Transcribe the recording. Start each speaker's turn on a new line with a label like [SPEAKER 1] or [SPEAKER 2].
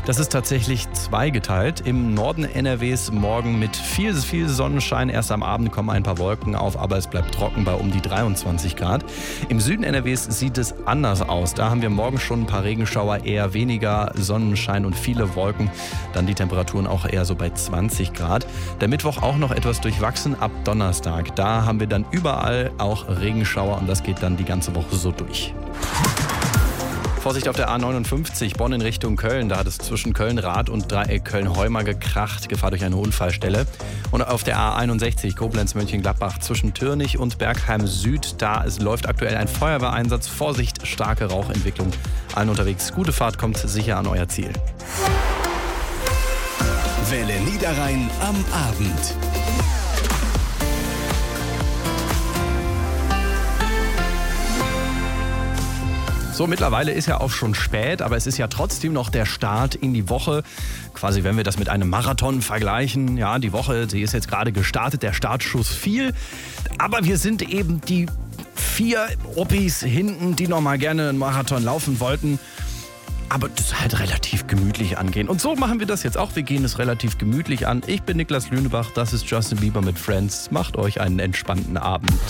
[SPEAKER 1] Das ist tatsächlich zweigeteilt. Im Norden NRWs morgen mit viel Sonnenschein. Erst am Abend kommen ein paar Wolken auf, aber es bleibt trocken bei um die 23 Grad. Im Süden NRWs sieht es anders aus. Da haben wir morgen schon ein paar Regenschauer, eher weniger Sonnenschein und viele Wolken. Dann die Temperaturen auch eher so bei 20 Grad. Der Mittwoch auch noch etwas durchwachsen ab Donnerstag. Da haben wir dann überall auch Regenschauer und das geht dann die ganze Woche so durch. Vorsicht auf der A59, Bonn in Richtung Köln. Da hat es zwischen Köln-Rath und Dreieck Köln-Heuma gekracht. Gefahr durch eine Unfallstelle. Und auf der A61, Koblenz-Mönchengladbach zwischen Türnich und Bergheim Süd. Da läuft aktuell ein Feuerwehreinsatz. Vorsicht, starke Rauchentwicklung. Allen unterwegs. Gute Fahrt, kommt sicher an euer Ziel.
[SPEAKER 2] Welle Niederrhein am Abend.
[SPEAKER 1] So, mittlerweile ist ja auch schon spät, aber es ist ja trotzdem noch der Start in die Woche. Quasi, wenn wir das mit einem Marathon vergleichen. Ja, die Woche, sie ist jetzt gerade gestartet, der Startschuss fiel. Aber wir sind eben die 4 Oppis hinten, die noch mal gerne einen Marathon laufen wollten. Aber das halt relativ gemütlich angehen. Und so machen wir das jetzt auch. Wir gehen es relativ gemütlich an. Ich bin Niklas Lünebach, das ist Justin Bieber mit Friends. Macht euch einen entspannten Abend.